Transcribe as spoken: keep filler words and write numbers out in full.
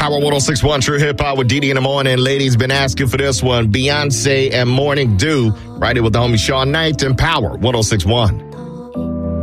Power one oh six point one, True Hip Hop with Didi in the morning. Ladies been asking for this one. Beyonce and Morning Dew. Right here with the homie Sean Knight and Power one oh six point one.